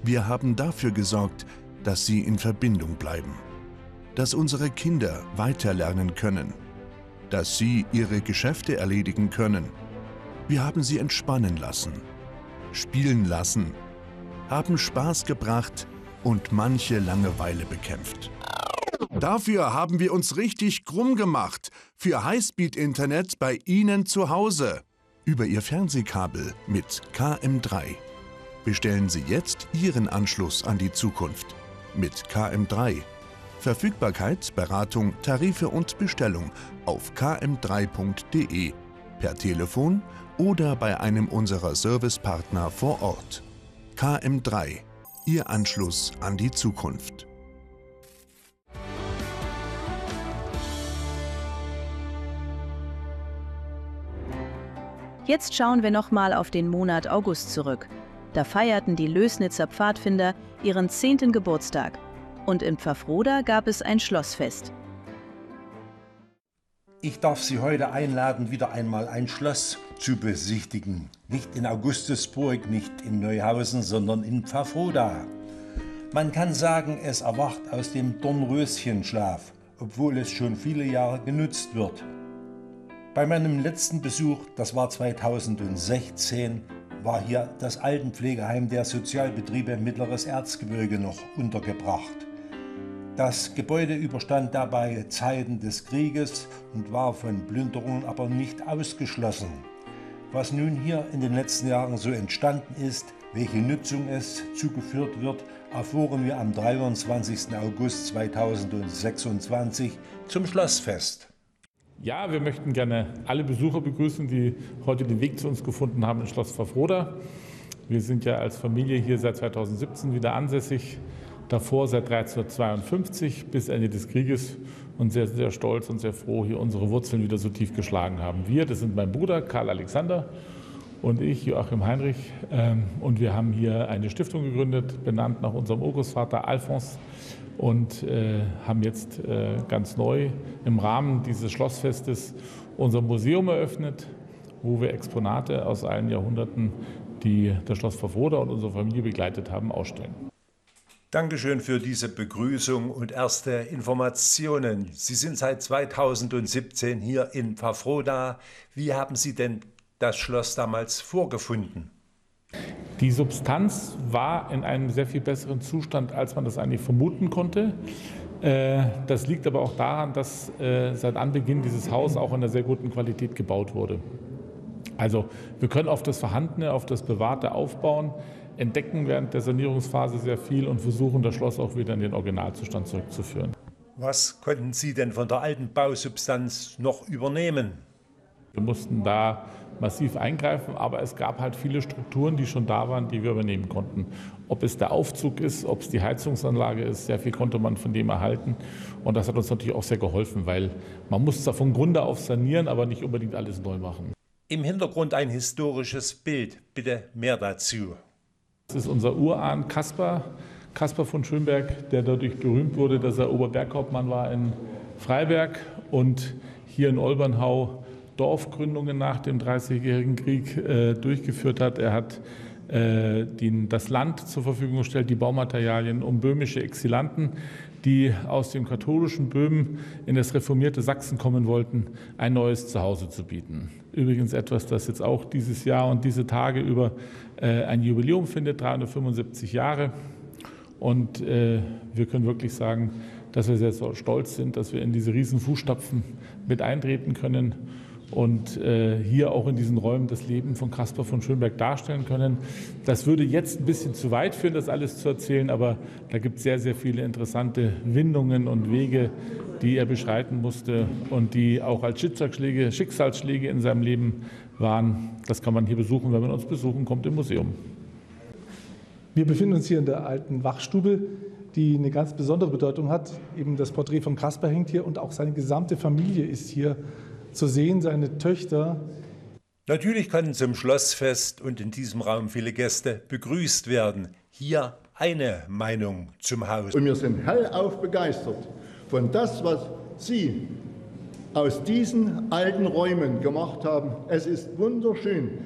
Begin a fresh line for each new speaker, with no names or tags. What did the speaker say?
Wir haben dafür gesorgt, dass sie in Verbindung bleiben, dass unsere Kinder weiterlernen können, dass sie ihre Geschäfte erledigen können. Wir haben sie entspannen lassen, spielen lassen, haben Spaß gebracht und manche Langeweile bekämpft. Dafür haben wir uns richtig krumm gemacht für Highspeed-Internet bei Ihnen zu Hause. Über Ihr Fernsehkabel mit KM3. Bestellen Sie jetzt Ihren Anschluss an die Zukunft mit KM3. Verfügbarkeit, Beratung, Tarife und Bestellung auf km3.de, per Telefon oder bei einem unserer Servicepartner vor Ort. KM3, Ihr Anschluss an die Zukunft.
Jetzt schauen wir nochmal auf den Monat August zurück. Da feierten die Lößnitzer Pfadfinder ihren 10. Geburtstag. Und in Pfaffroda gab es ein Schlossfest.
Ich darf Sie heute einladen, wieder einmal ein Schloss zu besichtigen. Nicht in Augustusburg, nicht in Neuhausen, sondern in Pfaffroda. Man kann sagen, es erwacht aus dem Dornröschenschlaf, obwohl es schon viele Jahre genutzt wird. Bei meinem letzten Besuch, das war 2016, war hier das Altenpflegeheim der Sozialbetriebe Mittleres Erzgebirge noch untergebracht. Das Gebäude überstand dabei Zeiten des Krieges und war von Plünderungen aber nicht ausgeschlossen. Was nun hier in den letzten Jahren so entstanden ist, welche Nutzung es zugeführt wird, erfuhren wir am 23. August 2026 zum Schlossfest.
Ja, wir möchten gerne alle Besucher begrüßen, die heute den Weg zu uns gefunden haben in Schloss Pfaffroda. Wir sind ja als Familie hier seit 2017 wieder ansässig, davor seit 1352 bis Ende des Krieges und sehr, sehr stolz und sehr froh, hier unsere Wurzeln wieder so tief geschlagen haben. Wir, das sind mein Bruder Karl Alexander und ich, Joachim Heinrich, und wir haben hier eine Stiftung gegründet, benannt nach unserem Urgroßvater Alphons, und haben jetzt ganz neu im Rahmen dieses Schlossfestes unser Museum eröffnet, wo wir Exponate aus allen Jahrhunderten, die das Schloss Pfaffroda und unsere Familie begleitet haben, ausstellen.
Dankeschön für diese Begrüßung und erste Informationen. Sie sind seit 2017 hier in Pfaffroda. Wie haben Sie denn das Schloss damals vorgefunden?
Die Substanz war in einem sehr viel besseren Zustand, als man das eigentlich vermuten konnte. Das liegt aber auch daran, dass seit Anbeginn dieses Haus auch in einer sehr guten Qualität gebaut wurde. Also wir können auf das Vorhandene, auf das Bewahrte aufbauen, entdecken während der Sanierungsphase sehr viel und versuchen, das Schloss auch wieder in den Originalzustand zurückzuführen.
Was konnten Sie denn von der alten Bausubstanz noch übernehmen?
Wir mussten da massiv eingreifen, aber es gab halt viele Strukturen, die schon da waren, die wir übernehmen konnten. Ob es der Aufzug ist, ob es die Heizungsanlage ist, sehr viel konnte man von dem erhalten. Und das hat uns natürlich auch sehr geholfen, weil man muss zwar von Grunde auf sanieren, aber nicht unbedingt alles neu machen.
Im Hintergrund ein historisches Bild. Bitte mehr dazu.
Das ist unser Urahn Caspar von Schönberg, der dadurch berühmt wurde, dass er Oberberghauptmann war in Freiberg und hier in Olbernhau Dorfgründungen nach dem Dreißigjährigen Krieg durchgeführt hat. Er hat das Land zur Verfügung gestellt, die Baumaterialien, um böhmische Exilanten, die aus dem katholischen Böhmen in das reformierte Sachsen kommen wollten, ein neues Zuhause zu bieten. Übrigens etwas, das jetzt auch dieses Jahr und diese Tage über ein Jubiläum findet, 375 Jahre. Und wir können wirklich sagen, dass wir sehr stolz sind, dass wir in diese riesen Fußstapfen mit eintreten können und hier auch in diesen Räumen das Leben von Caspar von Schönberg darstellen können. Das würde jetzt ein bisschen zu weit führen, das alles zu erzählen, aber da gibt es sehr, sehr viele interessante Windungen und Wege, die er beschreiten musste und die auch als Schicksalsschläge in seinem Leben waren. Das kann man hier besuchen, wenn man uns besuchen kommt im Museum.
Wir befinden uns hier in der alten Wachstube, die eine ganz besondere Bedeutung hat. Eben das Porträt von Caspar hängt hier und auch seine gesamte Familie ist hier zu sehen, seine Töchter.
Natürlich können zum Schlossfest und in diesem Raum viele Gäste begrüßt werden. Hier eine Meinung zum Haus.
Und wir sind hellauf begeistert von das, was Sie aus diesen alten Räumen gemacht haben. Es ist wunderschön.